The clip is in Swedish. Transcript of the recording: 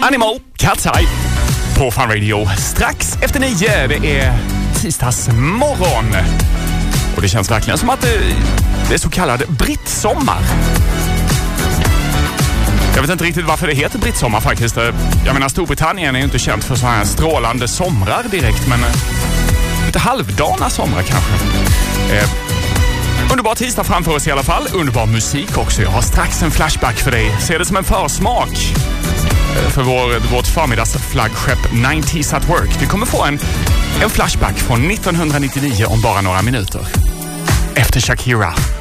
Animal, Cat's Eye på Fun Radio. Strax efter 9, det är tisdagsmorgon. Och det känns verkligen som att det är så kallad brittsommar. Jag vet inte riktigt varför det heter brittsommar faktiskt. Jag menar, Storbritannien är ju inte känt för så här strålande somrar direkt, men lite halvdana somrar kanske. Underbar tisdag framför oss i alla fall. Underbar musik också. Jag har strax en flashback för dig. Se det som en försmak för vårt förmiddagsflaggskepp 90s at Work. Vi kommer få en flashback från 1999 om bara några minuter. Efter Shakira.